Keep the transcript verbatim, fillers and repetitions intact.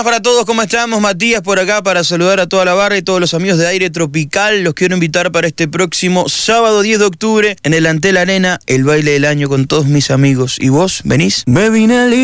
buenas para todos, ¿cómo estamos? Matías por acá para saludar a toda la barra y todos los amigos de Aire Tropical. Los quiero invitar para este próximo sábado diez de octubre en el Antel Arena, el baile del año con todos mis amigos. ¿Y vos, venís? Me vine